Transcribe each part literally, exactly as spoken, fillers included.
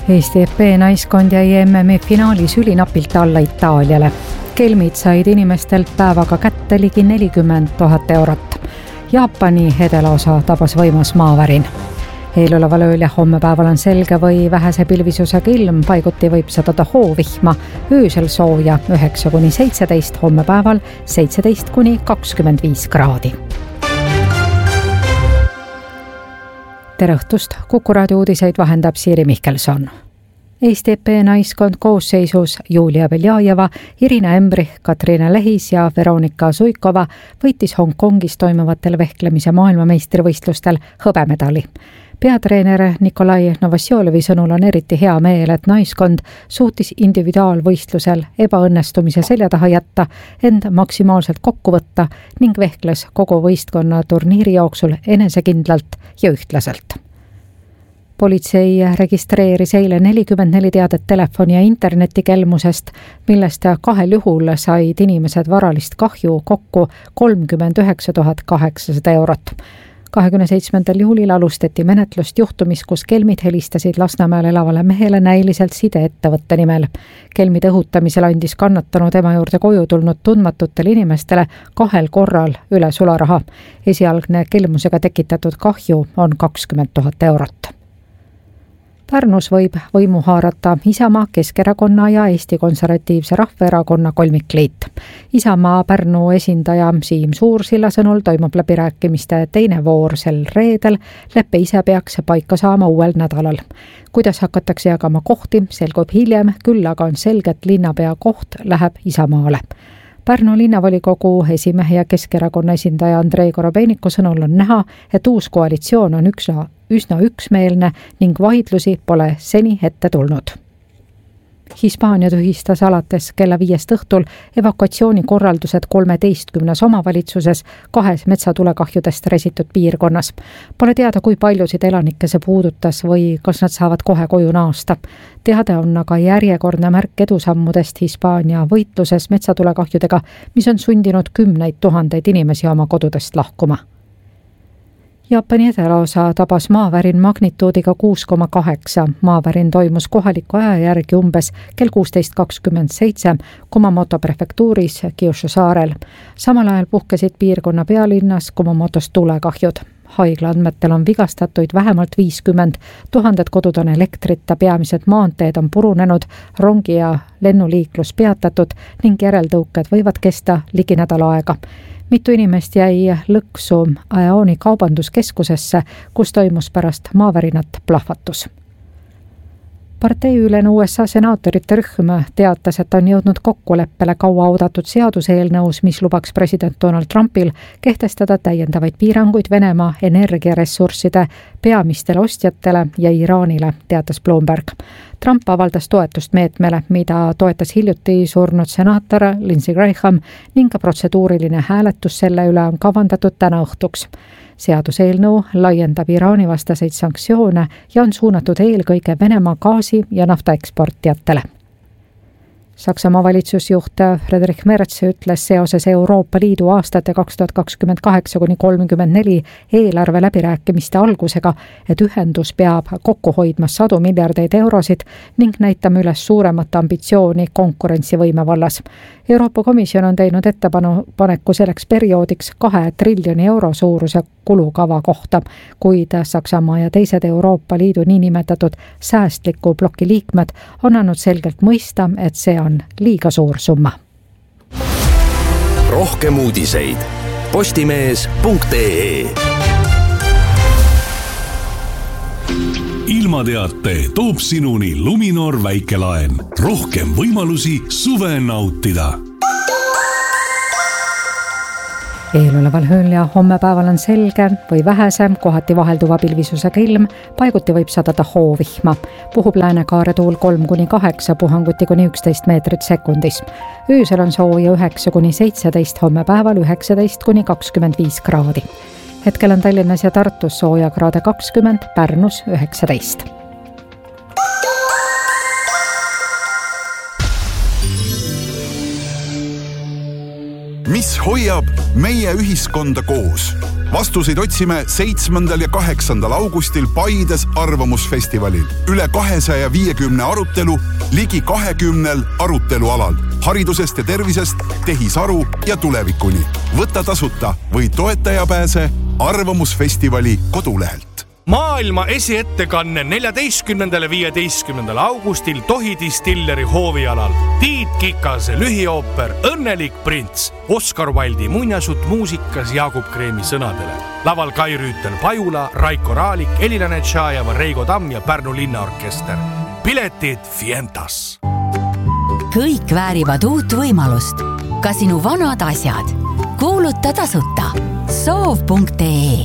Eesti F B naiskond jäi M M-i finaalis ülinapilt alla Itaaliale. Kelmid said inimestelt päevaga kätte ligi nelikümmend tuhat eurot. Jaapani edelaosa tabas võimas maavärin. Eeloleval ööl ja homme päeval on selge või vähese pilvisusega ilm, paiguti võib sadada hoovihma, öösel sooja üheksa kuni seitseteist, homme päeval seitseteist kuni kakskümmend viis kraadi. Tere õhtust, Kuku raadio uudiseid vahendab Siiri Mihkelson. Eesti F B naiskond koosseisus Julia Beljajeva, Irina Embri, Katriina Lehis ja Veronika Suikova võitis Hongkongis toimuvatel vehklemise maailmameistrivõistlustel hõbemedali. Peatreener Nikolai Novosjolevi sõnul on eriti hea meel, et naiskond suutis individuaalvõistlusel ebaõnnestumise selja taha jätta, end maksimaalselt kokku võtta ning vehkles kogu võistkonna turniiri jooksul enesekindlalt ja ühtlaselt. Politsei registreeris eile nelikümmend neli teadet telefoni- ja internetikelmusest, millest kahel juhul said inimesed varalist kahju kokku kolmkümmend üheksa tuhat kaheksasada eurot. kahekümne seitsmendal juulil alustati menetlust juhtumis, kus kelmid helistasid Lasnamäel elavale mehele näiliselt sideettevõtte nimel. Kelmide õhutamisel andis kannatanud ema juurde koju tulnud tundmatutele inimestele kahel korral üle sularaha. Esialgne kelmusega tekitatud kahju on kakskümmend tuhat eurot. Pärnus võib võimu haarata Isamaa, Keskerakonna ja Eesti Konservatiivse Rahvaerakonna kolmikliit. Isamaa Pärnu esindaja Siim Suursilla sõnul toimub läbirääkimiste teine voor sel reedel, leppe ise peaks paika saama uuel nädalal. Kuidas hakatakse jagama kohti, selgub hiljem, küll aga on selge, et linnapea koht läheb Isamaale. Pärnu linnavolikogu esimehe ja Keskerakonna esindaja Andrei Korobeiniku sõnul on näha, et uus koalitsioon on üksna, üsna üksmeelne ning vaidlusi pole seni ette tulnud. Hispaania tühistas alates kella viiest õhtul evakuatsioonikorraldused kolmeteistkümnes omavalitsuses kahes metsatulekahjudest resitud piirkonnas. Pole teada, kui paljusid elanikke see puudutas või kas nad saavad kohe koju naasta. Teade on aga järjekordne märk edusammudest Hispaania võitluses metsatulekahjudega, mis on sundinud kümneid tuhandeid inimesi oma kodudest lahkuma. Jaapani edelaosa tabas maavärin magnituudiga kuus koma kaheksa. Maavärin toimus kohaliku aja järgi umbes kell kuusteist kakskümmend seitse Kumamoto prefektuuris Kyushu saarel. Samal ajal puhkesid piirkonna pealinnas Kumamotos tulekahjud. Haigla andmetel on vigastatuid vähemalt viiskümmend, tuhanded kodud on elektrita, peamised maanteed on purunenud, rongi ja lennuliiklus peatatud ning järeltõuked võivad kesta ligi nädal aega. Mitu inimest jäi lõksu Aeoni kaubanduskeskusesse, kus toimus pärast maavärinat plahvatus. Parteiülene U S A senaatorite rühm teatas, et on jõudnud kokkuleppele kaua oodatud seaduseelnõus, mis lubaks president Donald Trumpil kehtestada täiendavaid piiranguid Venemaa energiaressursside peamistele ostjatele ja Iraanile, teatas Bloomberg. Trump avaldas toetust meetmele, mida toetas hiljuti surnud senaator Lindsey Graham ning protseduuriline hääletus selle üle on kavandatud täna õhtuks. Seaduseelnõu laiendab Iraani vastaseid sanktsioone ja on suunatud eelkõige Venemaa gaasi- ja naftaeksportijatele. Saksamaa valitsusjuht Friedrich Merz ütles seoses Euroopa Liidu aastate kaks tuhat kakskümmend kaheksa kuni kolmkümmend neli eelarve läbirääkimiste algusega, et ühendus peab kokku hoidma sadu miljardeid eurosid ning näitama üles suuremat ambitsiooni konkurentsivõime vallas. Euroopa Komisjon on teinud ettepaneku selleks perioodiks kahe triljoni euro suuruse kulukava kohta, kuid Saksamaa ja teised Euroopa Liidu niinimetatud säästliku ploki liikmed on andnud selgelt mõista, et see on liiga suur summa. Rohkem uudiseid postimees punkt ee. Ilmateate toob sinuni Luminor väikelaen. Rohkem võimalusi suve nautida. Eeloleval ööl ja homme päeval on selge või vähese, kohati vahelduva pilvisusega ilm, paiguti võib sadada hoovihma. Puhub läänekaare tuul kolm kuni kaheksa, puhanguti kuni üksteist meetrit sekundis. Öösel on sooja üheksa kuni seitseteist, homme päeval üheksateist kuni kakskümmend viis kraadi. Hetkel on Tallinnas ja Tartus sooja kraade kakskümmend, Pärnus üheksateist. mis hoiab meie ühiskonda koos? Vastuseid otsime seitsmendal ja kaheksandal augustil Paides arvamusfestivalil. Üle kahesaja viiekümne arutelu, ligi kahekümnel arutelualal. Haridusest ja tervisest, tehisaru ja tulevikuni. Võta tasuta või toetaja pääse arvamusfestivali kodulehelt. Maailma esiettekanne neljateistkümnendal ja viieteistkümnendal augustil Tohi Distilleri hoovialal. Tiit Kikase lühiooper Õnnelik prints. Oscar Wilde'i muinasjutt muusikas Jaagup Kreemi sõnadele. Laval Kai Rüütel Pajula, Raiko Raalik, Elina Netšajeva, Reigo Tamm ja Pärnu linnaorkester. Piletid Fientas. Kõik väärivad uut võimalust. Ka sinu vanad asjad. Kuuluta tasuta. soov punkt ee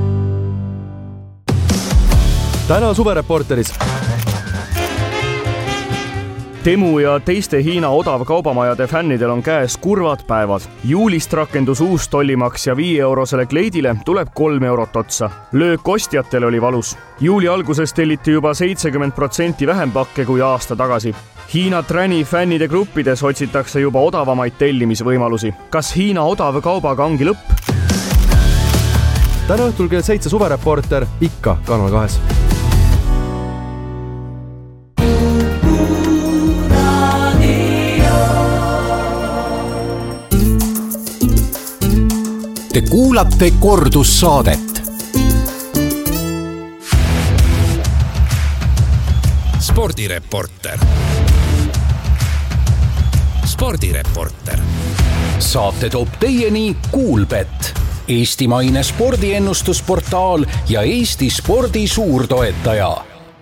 Täna suvereporteris. Temu ja teiste Hiina odav kaubamajade fännidel on käes kurvad päevad. Juulist rakendus uus tollimaks ja viie eurosele kleidile tuleb kolm eurot otsa. Löök ostjatel oli valus. Juuli alguses telliti juba seitsekümmend protsenti vähem pakke kui aasta tagasi. Hiina Träni fännide gruppides otsitakse juba odavamaid tellimisvõimalusi. Kas Hiina odav kaubaga ongi lõpp? Täna õhtul kell seitse suvereporter ikka Kanal kahes. Te kuulate kordussaadet. Spordireporter. Spordireporter. Saate toob teieni Kuulbet, eestimaine spordiennustusportaal ja Eesti spordi suurtoetaja.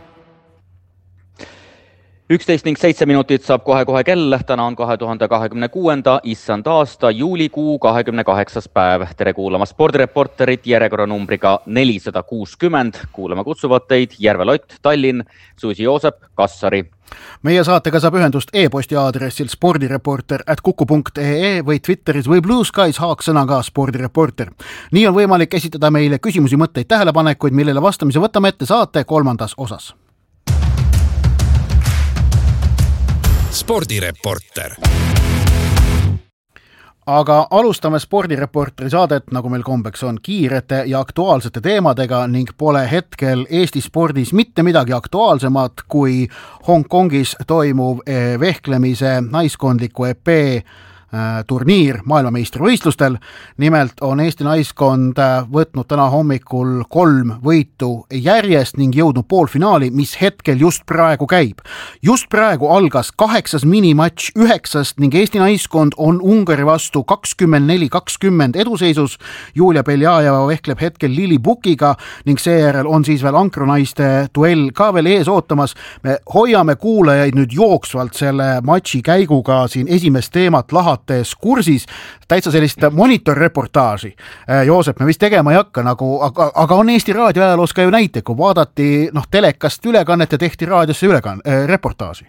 üksteist ning seitse minutit saab kohe-kohe kell. Täna on kahe tuhande kahekümne kuuenda issand aasta juulikuu kahekümne kaheksas päev. Tere kuulama spordireporterit järjekorranumbriga nelisada kuuskümmend. Kuulama kutsuvad teid Järve Lott, Tallinn, Susi Joosep, Kassari. Meie saatega saab ühendust e-posti aadressil spordireporter at kuku punkt ee või Twitteris või Blue Skies haaksõnaga spordireporter. Nii on võimalik esitada meile küsimusi, mõtteid, tähelepanekuid, millele vastamise võtame ette saate kolmandas osas. Spordireporter. Aga alustame spordireporteri saadet, nagu meil kombeks on, kiirete ja aktuaalsete teemadega ning pole hetkel Eesti spordis mitte midagi aktuaalsemat kui Hongkongis toimuv vehklemise naiskondliku E P turniir maailmameistrivõistlustel. Nimelt on Eesti naiskond võtnud täna hommikul kolm võitu järjest ning jõudnud poolfinaali, mis hetkel just praegu käib. Just praegu algas kaheksas minimatš üheksast ning Eesti naiskond on Ungari vastu kakskümmend neli kakskümmend eduseisus. Julia Beljajeva vehkleb hetkel Lili Bukiga ning seejärel on siis veel ankronaiste duell ka veel ees ootamas. Me hoiame kuulajaid nüüd jooksvalt selle matši käiguga siin esimest teemat lahat kursis, täitsa sellist monitorreportaaži. Joosep, me vist tegema ei hakka, nagu, aga, aga on Eesti raadio ajaloos ka ju näite, kui vaadati noh, telekast ülekannet ja tehti raadiosse ülekan- äh, reportaaži.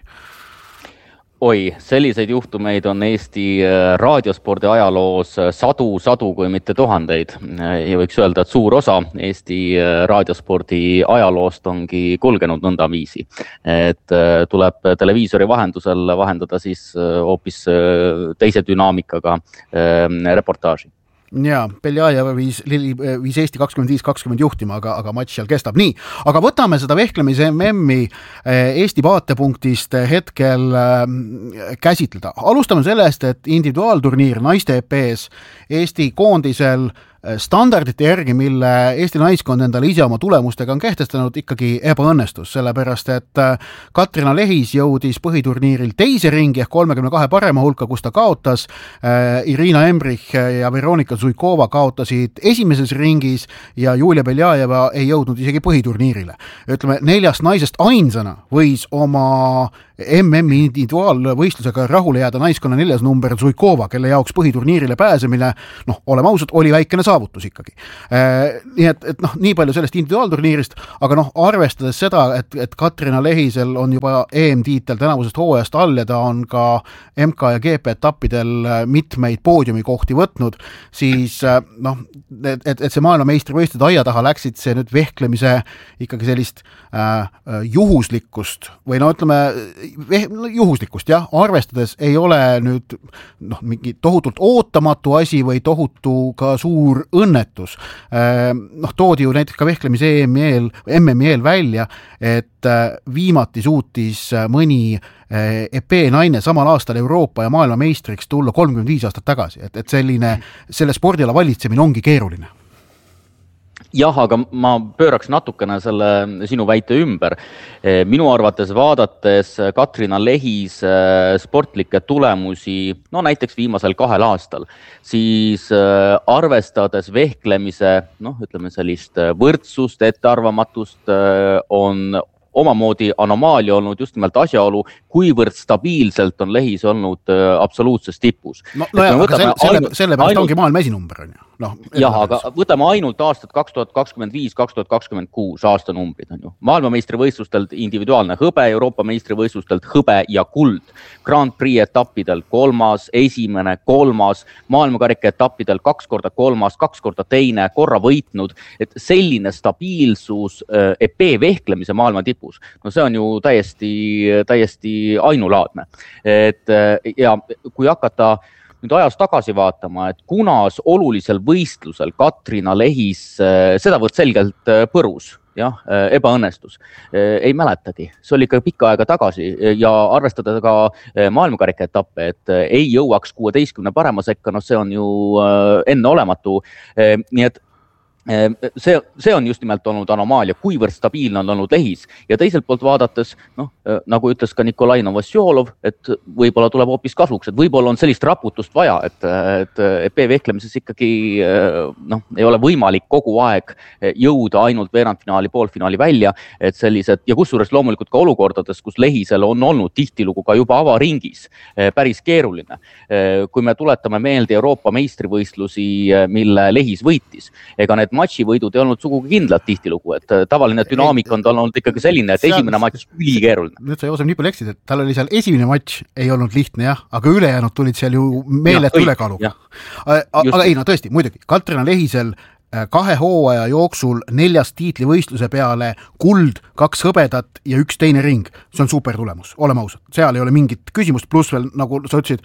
Oi, selliseid juhtumeid on Eesti raadiospordi ajaloos sadu, sadu kui mitte tuhandeid. Ja võiks öelda, et suur osa Eesti raadiospordi ajaloost ongi kulgenud nõnda viisi. Et tuleb televiisori vahendusel vahendada siis hoopis teise dünaamikaga reportaaži. Ja, Beljajeva viis, viis Eesti kakskümmend viis kakskümmend juhtima, aga, aga matš seal kestab. Nii, aga võtame seda vehklemise M M-i Eesti vaatepunktist hetkel käsitleda. Alustame sellest, et individuaalturniir naiste E P-s Eesti koondisel standardite järgi, mille Eesti naiskond endale ise oma tulemustega on kehtestanud, ikkagi ebaõnnestus, sellepärast et Katrina Lehis jõudis põhiturniiril teise ringi ehk kolmekümne kahe parema hulka, kus ta kaotas. Irina Embrich ja Veronika Zuikova kaotasid esimeses ringis ja Julia Beljajeva ei jõudnud isegi põhiturniirile. Ütleme, neljast naisest ainsana võis oma M M-i individuaalvõistlusega rahule jääda naiskonna neljas number Zuikova, kelle jaoks põhiturniirile pääsemine, noh, oleme ausad, oli väikene saavutus ikkagi. Nii et, et noh, nii palju sellest individuaalturniirist, aga noh, arvestades seda, et, et Katrina Lehisel on juba E M-tiitel tänavusest hooajast all ja ta on ka M K ja G P etappidel mitmeid poodiumi kohti võtnud, siis noh, et, et, et see maailmameistrivõistluste aia taha läksid see nüüd vehklemise ikkagi sellist äh, juhuslikkust või no ütleme juhuslikkust jah, arvestades ei ole nüüd noh, mingi tohutult ootamatu asi või tohutu ka suur õnnetus. Noh, toodi ju näiteks ka vehklemise E M I eel, M M I eel välja, et viimati suutis mõni epee naine samal aastal Euroopa ja maailma meistriks tulla kolmkümmend viis aastat tagasi, et, et selline, selle spordiala valitsemine ongi keeruline. Jah, aga ma pööraks natukene selle sinu väite ümber. Minu arvates vaadates Katrina Lehis sportlikke tulemusi, no näiteks viimasel kahel aastal, siis arvestades vehklemise, noh, ütleme sellist võrdsust, ettearvamatust, on omamoodi anomaalia olnud just nimelt asjaolu, kuivõrd stabiilselt on Lehis olnud absoluutses tipus. No, no jah, aga selle, selle, selle pärast ainult... ongi maailma esinumber, on ju. No, jah, aga võtame ainult aastat kaks tuhat kakskümmend viis kaks tuhat kakskümmend kuus aastanumbrid on ju. Maailmameistrivõistlustelt individuaalne hõbe, Euroopa meistrivõistlustelt hõbe ja kuld. Grand Prix etappidel kolmas, esimene, kolmas, maailmakarika etappidel kaks korda kolmas, kaks korda teine, korra võitnud. Et selline stabiilsus epee vehklemise maailma tipus, no see on ju täiesti, täiesti ainulaadne. Et, ja kui hakata nüüd ajas tagasi vaatama, et kunas olulisel võistlusel Katrina Lehis sedavõrd selgelt põrus, jah, ebaõnnestus, ei mäletagi. See oli ikka pikka aega tagasi ja arvestada ka maailmakarika etappe, et ei jõuaks kuueteistkümne parema sekka, no see on ju enne olematu. Nii et See, see on just nimelt olnud anomaalia, kuivõrd stabiilne on olnud Lehis ja teiselt poolt vaadates, noh, nagu ütles ka Nikolai Novosjolov, et võib-olla tuleb hoopis kasuks, et võib-olla on sellist raputust vaja, et, et epee vehklemises ikkagi noh, ei ole võimalik kogu aeg jõuda ainult veerandfinaali, poolfinaali välja, et sellised, ja kusjuures loomulikult ka olukordades, kus Lehisel on olnud tihtilugu ka juba avaringis päris keeruline. Kui me tuletame meelde Euroopa meistrivõistlusi, mille Lehis võitis, ega need matšivõidud ei olnud sugugi kindlad tihtilugu, et tavaline dünaamik on tal olnud ikkagi selline, et esimene matš üli keeruline. Nüüd sa Joosep nii palju eksid, et tal oli seal esimene matš ei olnud lihtne jah, aga ülejäänud tulid seal ju meeletu ülekaaluga. Aga ei, no tõesti, muidugi, Katrina Lehisel kahe hooaja jooksul neljas tiitlivõistluse peale kuld, kaks hõbedat ja üks teine ring. See on super tulemus, oleme ausad. Seal ei ole mingit küsimust, pluss veel, nagu sa ütlesid,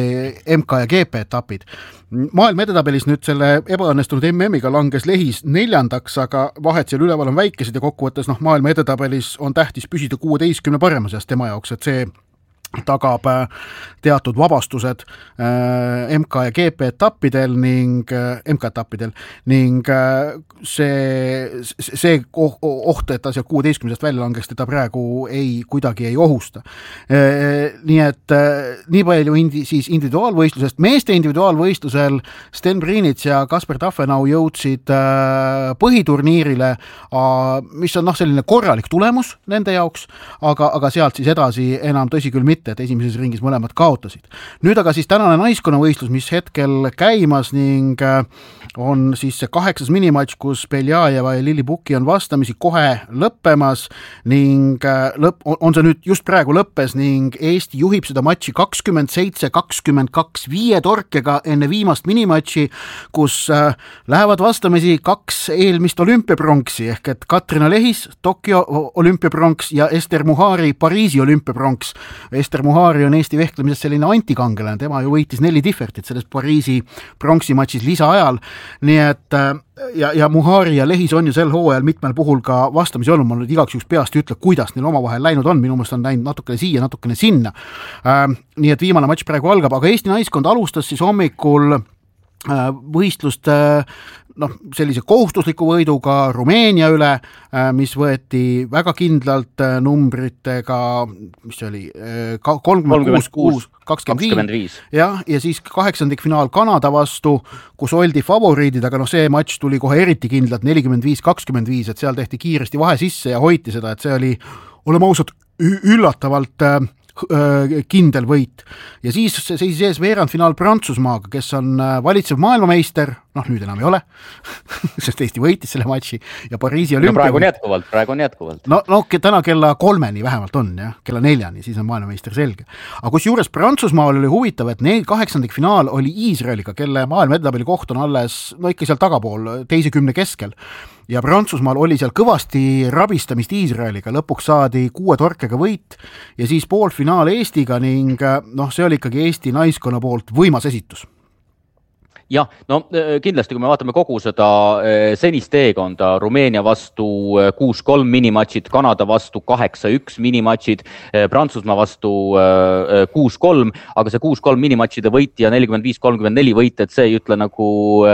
M K ja G P etapid. Maailma edetabelis nüüd selle ebaõnnestunud M M-iga langes Lehis neljandaks, aga vahed seal üleval on väikesed ja kokkuvõttes noh, maailma edetabelis on tähtis püsida kuueteistkümne parema seast tema jaoks, et see tagab teatud vabastused M K ja G P etappidel ning M K etappidel ning see, see oht, et ta seal kuueteistkümnest välja langeks, teda praegu ei, kuidagi ei ohusta. Nii et nii palju indi, siis individuaalvõistlusest. Meeste individuaalvõistlusel Sten Brinits ja Kasper Tafenau jõudsid põhiturniirile, mis on noh, selline korralik tulemus nende jaoks, aga, aga sealt siis edasi enam tõsi küll mitte, et esimeses ringis mõlemad kaotasid. Nüüd aga siis tänane naiskonnavõistlus, mis hetkel käimas ning on siis see kaheksas minimatš, kus Beljajeva ja Lili Puki on vastamisi kohe lõppemas ning lõpp, on see nüüd just praegu lõppes ning Eesti juhib seda matši kakskümmend seitse kakskümmend kaks viie torkega enne viimast minimatši, kus lähevad vastamisi kaks eelmist olümpiapronksi ehk et Katrina Lehis, Tokyo olümpiapronks ja Ester Muhari, Pariisi olümpiapronks. Ester Muhari on Eesti vehklemises selline antikangelane, tema ju võitis neli differtit selles Pariisi pronksimatšis lisaajal, nii et ja, ja Muhari ja Lehis on ju sel hooajal mitmel puhul ka vastamisi olnud, ma nüüd igaks juhuks peast ütle, kuidas neil omavahel läinud on, minu meelest on läinud natukene siia, natukene sinna. Nii et viimane matš praegu algab, aga Eesti naiskond alustas siis hommikul võistlust noh, sellise kohustusliku võiduga Rumeenia üle, mis võeti väga kindlalt numbritega, mis see oli, kolmkümmend kuus kakskümmend viis ja, ja siis kaheksandikfinaal Kanada vastu, kus oldi favoriidid, aga noh, see matš tuli kohe eriti kindlalt nelikümmend viis kakskümmend viis, et seal tehti kiiresti vahe sisse ja hoiti seda, et see oli, oleme ausad, üllatavalt kindel võit. Ja siis seisis ees veerandfinaal Prantsusmaaga, kes on valitsev maailmameister, noh nüüd enam ei ole, sest Eesti võitis selle matši ja Pariisi olümpia. No praegu on jätkuvalt, praegu on jätkuvalt. No, no täna kella kolmeni vähemalt on, jah, kella neljani, siis on maailmameister selge. Aga kus juures Prantsusmaal oli huvitav, et neil kaheksandikfinaal oli Iisraeliga, kelle maailma edetabeli koht on alles, no ikka seal tagapool, teise kümne keskel. ja Prantsusmaal oli seal kõvasti rabistamist Iisraeliga, lõpuks saadi kuue torkega võit ja siis poolfinaal Eestiga ning noh, see oli ikkagi Eesti naiskonna poolt võimas esitus. Jah, no kindlasti, kui me vaatame kogu seda senist teekonda, Rumeenia vastu kuus kolm minimatšid, Kanada vastu kaheksa üks minimatšid, Prantsusmaa vastu kuus kolm, aga see kuus kolm minimatšide võit ja nelikümmend viis kolmkümmend neli võit, et see ei ütle nagu,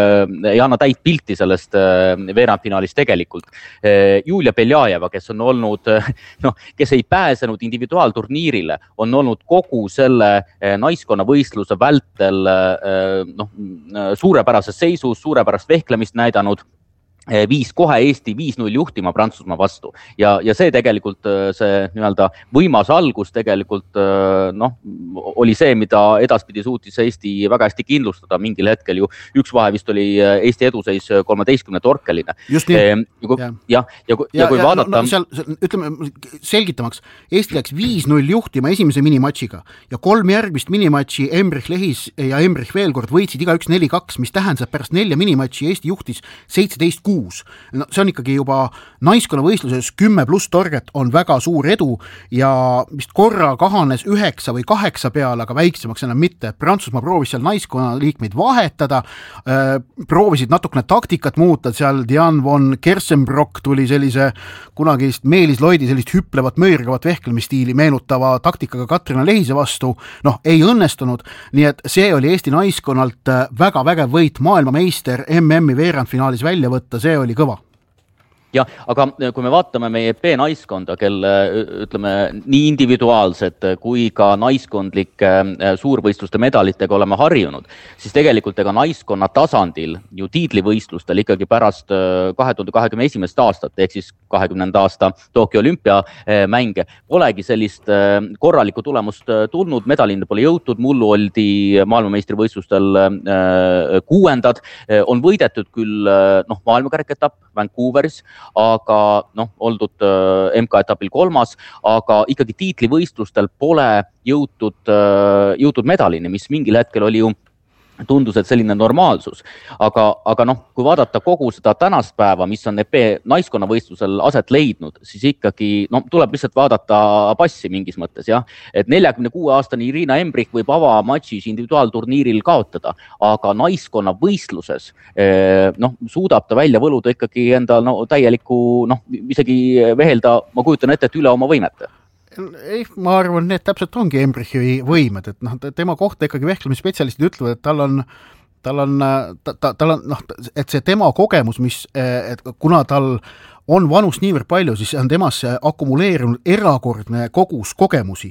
ei anna täit pilti sellest veerandfinaalist tegelikult. Julia Beljajeva, kes on olnud, noh, kes ei pääsenud individuaalturniirile, on olnud kogu selle naiskonna võistluse vältel, noh, suurepärases seisus, suurepärast vehklemist näidanud, viis kohe Eesti viis null juhtima Prantsusmaa vastu ja, ja see tegelikult see nii-öelda võimas algus tegelikult noh, oli see, mida edaspidi suutis Eesti väga hästi kindlustada. Mingil hetkel ju üks vahe vist oli Eesti eduseis kolmeteistkümne torkeline. Just nii. Ja kui, ja, ja, kui, ja, ja kui ja, vaadata... No, no, seal, ütleme, selgitamaks, Eesti läks viis null juhtima esimese minimatšiga ja kolm järgmist minimatši Embrich Lehis ja Embrich veel kord võitsid iga üks neli kaks, mis tähendab pärast nelja minimatši Eesti juhtis seitseteist kuus. No, see on ikkagi juba naiskonna võistluses kümme pluss torget on väga suur edu ja vist korra kahanes üheksa või kaheksa peale, aga väiksemaks enam mitte. Prantsusmaa proovis seal naiskonna liikmeid vahetada, proovisid natukene taktikat muuta, seal Diane von Kersenbrock tuli sellise kunagist Meelis Loidi sellist hüplevat, möörgavat vehklemistiili meenutava taktikaga Katrina Lehise vastu, noh, ei õnnestunud, nii et see oli Eesti naiskonnalt väga vägev võit, maailmameister M M-i veerandfinaalis välja võtta, see oli kõva. Ja, aga kui me vaatame meie B-naiskonda, kelle ütleme, nii individuaalsed kui ka naiskondlike suurvõistluste medalitega oleme harjunud, siis tegelikult ega naiskonna tasandil ju tiitlivõistlustel ikkagi pärast kahe tuhande kahekümne esimest aastat, ehk siis kahekümnenda aasta Tokyo olümpiamänge, polegi sellist korralikku tulemust tulnud, medalinde pole jõutud, mullu oldi maailmameistrivõistlustel kuuendad, on võidetud küll noh, maailmakarikaetapp Vancouveris, aga noh, oldud M K-etapil kolmas, aga ikkagi tiitlivõistlustel pole jõutud, jõutud medalini, mis mingil hetkel oli ju tundus, et selline normaalsus. Aga, aga noh, kui vaadata kogu seda tänast päeva, mis on E P naiskonna võistlusel aset leidnud, siis ikkagi no, tuleb lihtsalt vaadata passi mingis mõttes. Jah? Et neljakümne kuue aastani Irina Embrich võib avamatšis individuaalturniiril kaotada, aga naiskonna võistluses noh, suudab ta välja võluda ikkagi enda no, täieliku, noh, isegi vehelda, ma kujutan ette, et üle oma võimete. Ei, ma arvan, need täpselt ongi Embrichi võimed, et noh, tema kohta ikkagi vehklemisspetsialistid ütlevad, et tal on, tal on, ta, ta, tal on, noh, et see tema kogemus, mis, et kuna tal on vanust niivõrd palju, siis on temasse akumuleerunud erakordne kogus kogemusi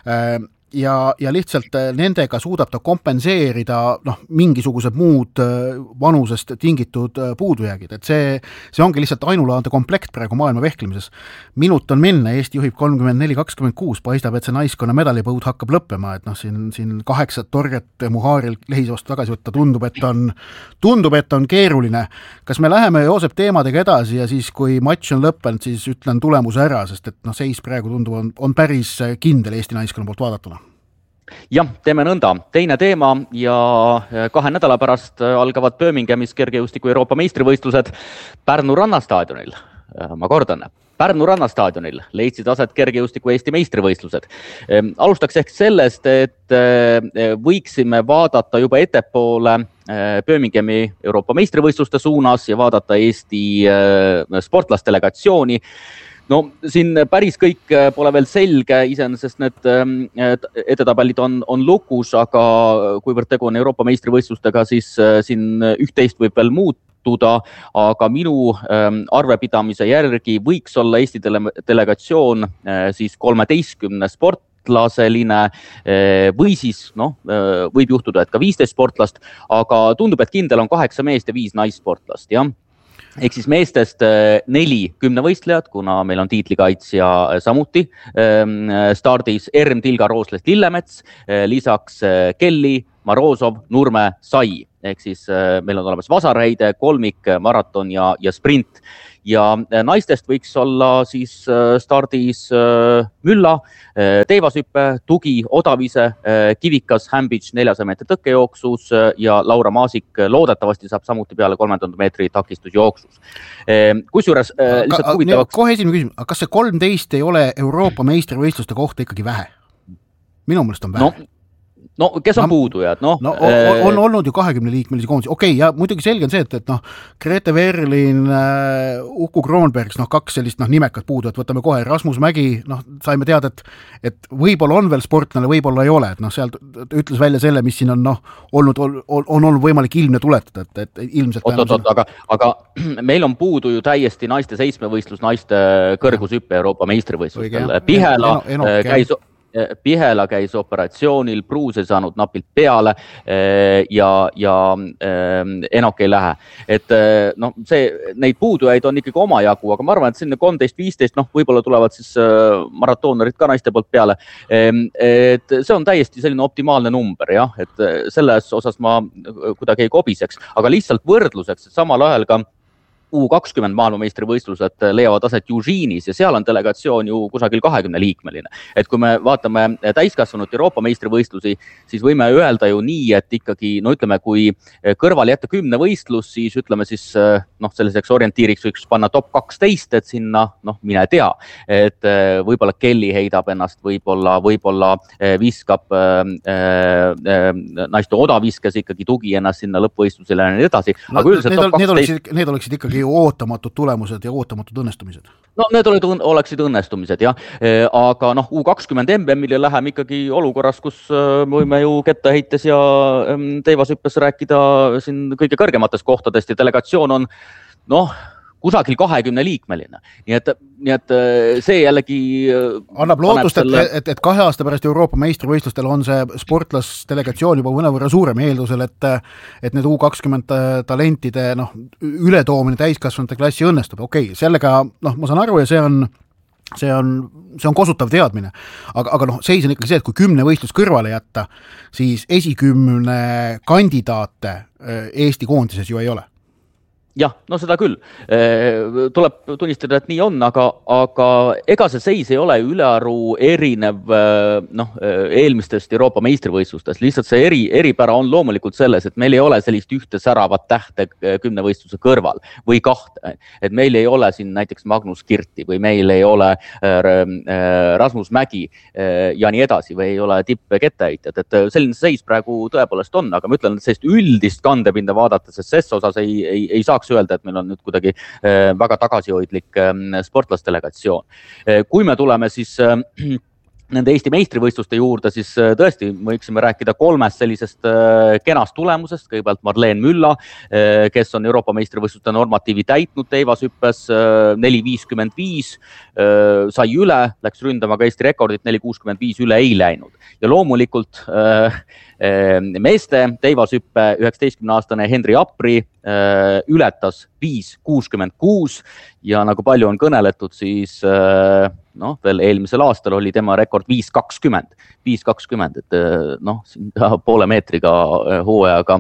ja, ja lihtsalt nendega suudab ta kompenseerida noh, mingisugused muud vanusest tingitud puudujäägid, et see, see ongi lihtsalt ainulaadne komplekt praegu maailma vehklemises. Minut on minna, Eesti juhib kolmkümmend neli kakskümmend kuus, paistab, et see naiskonna medalipõud hakkab lõppema, et noh, siin, siin kaheksat torget Muharil Lehise vastu tagasi võtta tundub, et on, tundub, et on keeruline. Kas me läheme Joosep teemadega edasi ja siis, kui matš on lõppenud, siis ütlen tulemuse ära, sest et noh, seis praegu tundub, on, on päris kindel Eesti naiskonna poolt vaadatuna. Jah, teeme nõnda. Teine teema ja kahe nädala pärast algavad Birminghamis kergejõustiku Euroopa meistrivõistlused Pärnu rannastaadionil. Ma kordan, Pärnu rannastaadionil leidsid aset kergejõustiku Eesti meistrivõistlused. Alustaks ehk sellest, et võiksime vaadata juba ettepoole Birminghami Euroopa meistrivõistluste suunas ja vaadata Eesti sportlasdelegatsiooni. No siin päris kõik pole veel selge, iseenesest need edetabelid on, on lukus, aga kuivõrd tegu on Euroopa meistrivõistlustega, siis siin üht-teist võib veel muutuda, aga minu arvepidamise järgi võiks olla Eesti delegatsioon siis kolmeteistkümne sportlaseline või siis noh, võib juhtuda, et ka viisteist sportlast, aga tundub, et kindel on kaheksa meest ja viis naissportlast, jah. Ehk siis meestest neli kümnevõistlejad, kuna meil on tiitlikaitsja samuti stardis Erm, Tilga, Roosles, Lillemets, lisaks Kelly, Marozov, Nurme, Sai. Ehk siis meil on olemas vasarheide, kolmik, maraton ja, ja sprint. ja naistest võiks olla siis stardis Mülla, teivashüppe, Tugi, Odavise, Kivikas, Hambidž neljasaja meetri tõkkejooksus ja Laura Maasik loodetavasti saab samuti peale kolmekümne meetri takistusjooksus. Kusjuures lihtsalt huvitavaks... Kohe esimene küsimus, kas see kolmteist ei ole Euroopa meistrivõistluste kohta ikkagi vähe? Minu mõelest on vähe. No. No kes on no, puudujad? No, no, on, on olnud ju kahekümne liikmelisi koondisi. Okei, okay, ja muidugi selge on see, et, et noh, Grete Verlin, Uku Kroonbergs, noh, kaks sellist noh, nimekat puudujat, võtame kohe Rasmus Mägi, noh, saime teada, et, et võib-olla on veel sportlane, võib-olla ei ole, et noh, sealt ütles välja selle, mis siin on noh, olnud, on, on olnud võimalik ilmne tuletada, et, et ilmselt oot, oot, oot, aga, aga meil on puudu ju täiesti naiste seitsmevõistlus, naiste kõrgushüppe Euroopa meistrivõistlustel. Pihela eno, eno, käis... Pihela käis operatsioonil, Pruus ei saanud napilt peale ja, ja Enok ei lähe. Et noh, see, neid puudujaid on ikkagi oma jagu, aga ma arvan, et sinna kolmteist viisteist, noh, võib-olla tulevad siis maratoonerid ka naiste poolt peale. Et see on täiesti selline optimaalne number, jah, et selles osas ma kuidagi ei kobiseks, aga lihtsalt võrdluseks, et samal ajal ka U kakskümmend maailmameistrivõistlused leiavad aset Južiinis ja seal on delegatsioon ju kusagil kahekümne liikmeline. Et kui me vaatame täiskasvanud Euroopa meistrivõistlusi, siis võime öelda ju nii, et ikkagi, no ütleme, kui kõrval jätta kümne võistlus, siis ütleme siis, noh, selliseks orientiiriks võiks panna top kaksteist, et sinna, noh, mine tea, et võib-olla Kelly heidab ennast, võib-olla, võib-olla viskab äh, äh, naiste odaviskes ikkagi Tugi ennast sinna lõppvõistlusele ja nii edasi. Aga no, üldiselt top kaksteist... Need oleksid, need oleksid ikkagi ootamatud tulemused ja ootamatud õnnestumised. No need olid, oleksid õnnestumised, jah. Aga noh, U kakskümmend M M M-ile läheme ikkagi olukorras, kus võime ju kettaheites ja teivashüppes rääkida siin kõige kõrgemates kohtadest ja delegatsioon on, noh, kusagil kahekümne liikmeline. Nii et, nii et see jällegi... Annab lootust, selle... et, et, et kahe aasta pärast Euroopa meistrivõistlustel on see sportlasdelegatsioon juba mõnevõrra suurem eeldusel, et, et need U kakskümmend talentide noh, ületoomine täiskasvanute klassi õnnestub. Okei, okay, sellega noh, ma saan aru ja see on, see on, see on kosutav teadmine. Aga, aga noh, seis on ikkagi see, et kui kümne võistlus kõrvale jätta, siis esikümne kandidaate Eesti koondises ju ei ole. Jah, no seda küll. Tuleb tunnistada, et nii on, aga, aga ega see seis ei ole ülearu erinev noh, eelmistest Euroopa meistrivõistlustest. Lihtsalt see eri, eripära on loomulikult selles, et meil ei ole sellist ühte säravat tähte kümnevõistluse kõrval või kahte. Et meil ei ole siin näiteks Magnus Kirti või meil ei ole Rasmus Mägi ja nii edasi või ei ole tippkettaheitjad. Et selline seis praegu tõepoolest on, aga ma ütlen, et sellist üldist kandepinda vaadata, sest ses osas ei, ei, ei saaks öelda, et meil on nüüd kuidagi väga tagasihoidlik sportlasdelegatsioon. Kui me tuleme siis nende Eesti meistrivõistluste juurde, siis tõesti võiksime rääkida kolmest sellisest kenast tulemusest. Kõigepealt Marleen Mülla, kes on Euroopa meistrivõistluste normatiivi täitnud teivashüppes neli viiskümmend viis, sai üle, läks ründama ka Eesti rekordit, neli kuuskümmend viis üle ei läinud. Ja loomulikult meeste teivashüppe üheksateistkümne aastane Henri Apri ületas viis kuuskümmend kuus ja nagu palju on kõneletud, siis noh, veel eelmisel aastal oli tema rekord viis kakskümmend, viis kakskümmend, et noh, poole meetriga hooajaga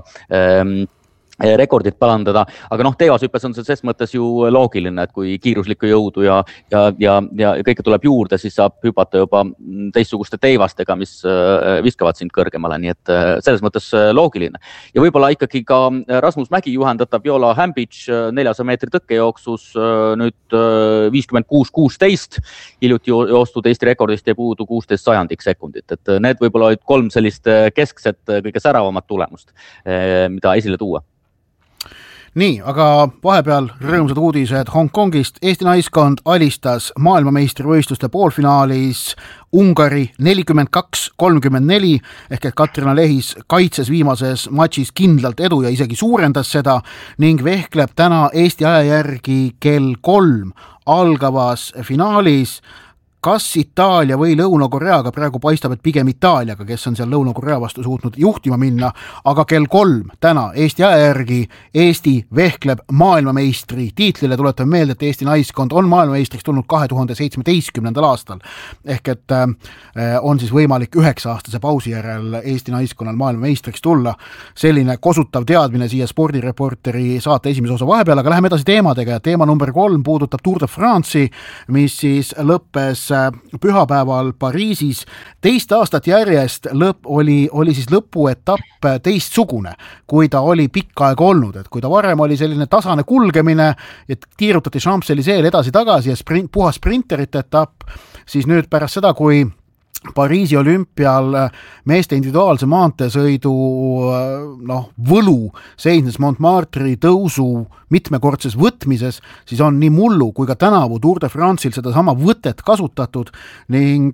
rekordit palandada, aga noh, teivashüppes on see ses mõttes ju loogiline, et kui kiiruslikku jõudu ja, ja, ja, ja kõike tuleb juurde, siis saab hüpata juba teistsuguste teivastega, mis viskavad sind kõrgemale, nii et selles mõttes loogiline. Ja võib-olla ikkagi ka Rasmus Mägi juhendatab Viola Hambidž neljasaja meetri tõkkejooksus nüüd viiskümmend kuus kuusteist, hiljuti joostud Eesti rekordist ja puudu kuusteist sajandik sekundit, et need võib-olla olid kolm sellist keskset kõige säravamat tulemust, mida esile tuua. Nii, aga vahepeal rõõmsad uudised Hongkongist. Eesti naiskond alistas maailmameistrivõistluste poolfinaalis Ungari nelikümmend kaks kolmkümmend neli ehk et Katrina Lehis kaitses viimases matšis kindlalt edu ja isegi suurendas seda ning vehkleb täna Eesti aja järgi kell kolm algavas finaalis kas Itaalia või Lõuna-Koreaga, praegu paistab, et pigem Itaaliaga, kes on seal Lõuna-Korea vastu suutnud juhtima minna, aga kell kolm täna Eesti aja järgi Eesti vehkleb maailmameistri tiitlile. Tuletan meelde, et Eesti naiskond on maailmameistriks tulnud kahe tuhande seitsmeteistkümnendal aastal. Ehk et on siis võimalik üheksa aastase pausi järel Eesti naiskonnal maailmameistriks tulla. Selline kosutav teadmine siia spordireporteri saate esimese osa vahepeal, aga läheme edasi teemadega ja teema number kolm puudutab Tour de France'i, mis siis lõppes pühapäeval Pariisis. Teist aastat järjest lõpp, oli, oli siis lõpuetapp teistsugune, kui ta oli pikka aega olnud, et kui ta varem oli selline tasane kulgemine, et tiirutati Champs-Élysées edasi-tagasi ja sprint, puhas sprinterite etapp, siis nüüd pärast seda, kui Pariisi olümpial meeste individuaalse maanteesõidu noh, võlu seisnes Montmartre'i tõusu mitmekordses võtmises, siis on nii mullu kui ka tänavu Tour de France'il seda sama võtet kasutatud ning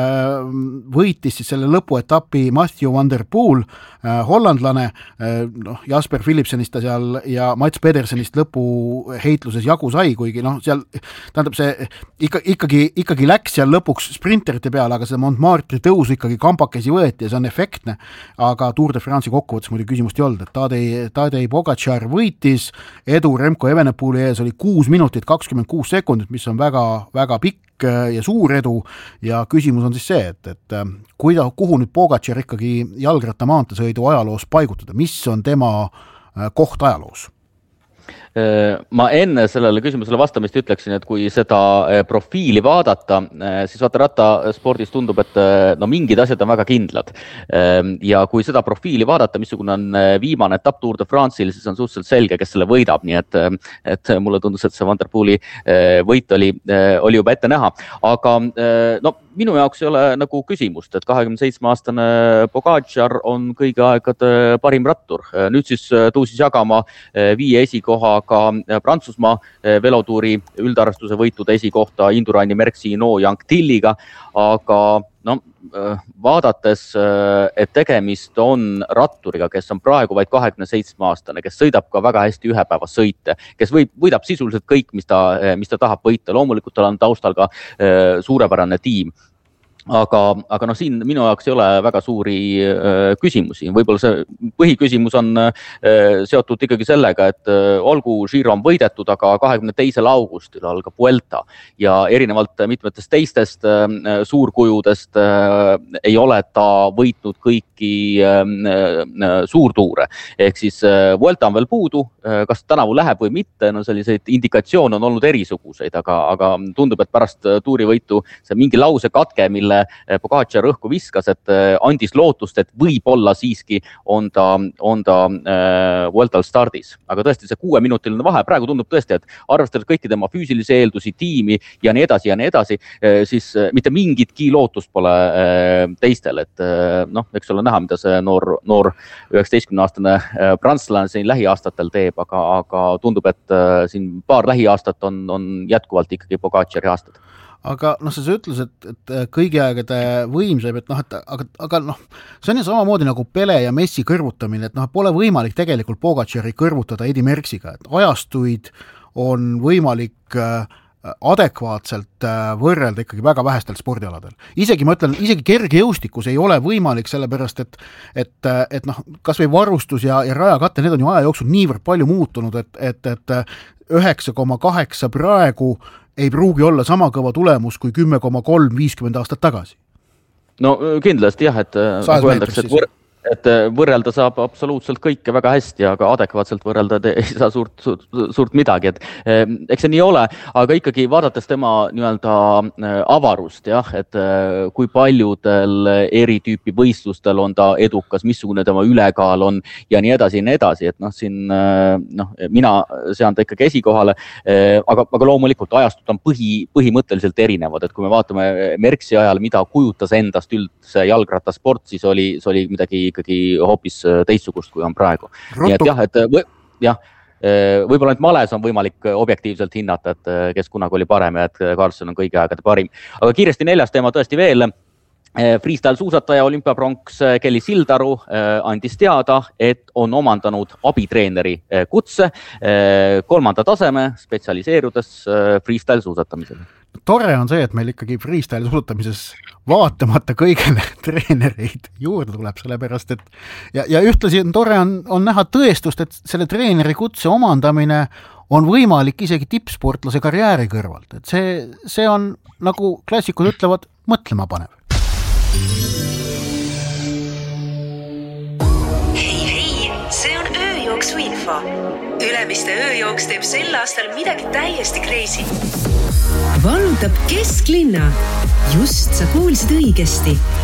võitis siis selle lõpuetapi Mathieu van der Poel, hollandlane, noh, Jasper Philipsenist ta seal ja Mats Pedersenist lõpuheitluses jagu sai, kuigi noh, seal tähendab see ikka, ikkagi, ikkagi läks seal lõpuks sprinterite peale, aga see Montmartre'i tõusu ikkagi kampakesi võeti ja see on efektne, aga Tour de France'i kokkuvõttes muidu küsimust ei olnud, et Tadej, Tadej Pogačar võitis, edu Remco Evenepoeli ees oli kuus minutit kakskümmend kuus sekundit, mis on väga, väga pikk ja suur edu ja küsimus on siis see, et, et kuida, kuhu nüüd Pogačar ikkagi jalgratta maanteesõidu ajaloos paigutada, mis on tema koht ajaloos? Ma enne sellele küsimusele vastamist ütleksin, et kui seda profiili vaadata, siis vaata rattaspordis tundub, et no mingid asjad on väga kindlad. Ja kui seda profiili vaadata, missugune on viimane etapp Tour de France'il, siis on suhteliselt selge, kes selle võidab. Nii et, et mulle tundus, et see Van der Poeli võit oli, oli juba ette näha. Aga no, minu jaoks ei ole nagu küsimust, et kahekümne seitsme aastane Pogačar on kõigi aegade parim rattur. Nüüd siis tõusis jagama viie esikoha ka Prantsusmaa velotuuri üldarvestuse võitude esikohta Induraini Merckxi No Young Tilliga, aga no, vaadates, et tegemist on ratturiga, kes on praegu vaid kahekümne seitsme aastane, kes sõidab ka väga hästi ühepäeva sõite, kes võib, võidab sisuliselt kõik, mis ta, mis ta tahab võita. Loomulikult tal on taustal ka suurepärane tiim. Aga, aga no siin minu jaoks ei ole väga suuri äh, küsimusi. Võib-olla see põhiküsimus on äh, seotud ikkagi sellega, et äh, olgu Giro on võidetud, aga kahekümne teisel augustil algab Vuelta ja erinevalt mitmetest teistest äh, suurkujudest äh, ei ole ta võitnud kõiki äh, äh, suurtuure. Ehk siis äh, Vuelta on veel puudu, äh, kas tänavu läheb või mitte, no selliseid indikatsioone on olnud erisuguseid, aga, aga tundub, et pärast tuurivõitu see mingi lause katke, mille Pogačar õhku viskas, et andis lootust, et võib-olla siiski on ta, on ta äh, Vueltal stardis. Aga tõesti see kuueminutiline vahe praegu tundub tõesti, et arvestades kõiki tema füüsilisi eeldusi, tiimi ja nii edasi ja nii edasi, siis mitte mingitki lootust pole äh, teistel. Et äh, noh, eks ole näha, mida see noor, noor üheksateistkümne aastane äh, prantslane siin lähiaastatel teeb, aga, aga tundub, et äh, siin paar lähiaastat on, on jätkuvalt ikkagi Pogačari aastad. Aga noh, sa ütles, et, et kõigi aegade võimsab, et noh, et aga, aga noh, see on ju samamoodi nagu Pele ja Messi kõrvutamine, et noh, pole võimalik tegelikult Pogačari kõrvutada Eddy Merckxiga, et ajastuid on võimalik adekvaatselt võrrelda ikkagi väga vähestel spordialadel. Isegi ma ütlen, isegi kergejõustikus ei ole võimalik, sellepärast et, et, et noh, kas või varustus ja, ja rajakatte, need on ju aja jooksul niivõrd palju muutunud, et, et, et üheksa koma kaheksa praegu ei pruugi olla sama kõva tulemus kui kümme koma kolm viiskümmend aastat tagasi. No kindlasti jah, et nagu öeldakse, et võr- et võrrelda saab absoluutselt kõike väga hästi, aga adekvaatselt võrrelda ei saa suurt, suurt, suurt midagi. Et, eks see nii ole, aga ikkagi vaadates tema nii-öelda avarust, jah, et kui paljudel eri tüüpi võistlustel on ta edukas, missugune tema ülekaal on ja nii edasi ja nii edasi, et noh, siin noh, mina sean ta ikkagi esikohale, aga, aga loomulikult ajastud on põhi, põhimõtteliselt erinevad, et kui me vaatame Merckxi ajal, mida kujutas endast üldse jalgrattasport, siis oli, see oli midagi ikkagi hoopis teistsugust, kui on praegu. Rotu. Nii et jah, et või, jah, võib-olla nüüd males on võimalik objektiivselt hinnata, et kes kunagi oli parem ja et Carlson on kõigi aegade parim. Aga kiiresti neljas teema tõesti veel. Freestyle suusataja olümpiapronks Kelly Sildaru andis teada, et on omandanud abitreeneri kutse kolmanda taseme spetsialiseerudes freestyle suusatamisele. tore on see, et meil ikkagi freestyle suusatamises vaatamata kõigele treenereid juurde tuleb, sellepärast et ja, ja ühtlasi on tore on, on näha tõestust, et selle treeneri kutse omandamine on võimalik isegi tippsportlase karjääri kõrvalt, et see, see on, nagu klassikud ütlevad, mõtlema panev. Hei, hei, see on ööjooksu info. Ülemiste ööjooks teeb sel aastal midagi täiesti crazy. Vallutab kesklinna. Just sa kuulsid õigesti.